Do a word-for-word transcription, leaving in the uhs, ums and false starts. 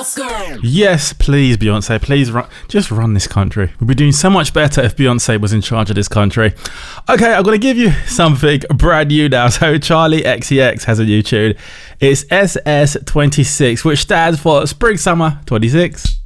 Yes, please, Beyonce, please run, just run this country. We'd be doing so much better if Beyonce was in charge of this country. Okay, I'm going to give you something brand new now. So Charli X C X has a new tune. It's S S twenty-six, which stands for Spring Summer twenty-six.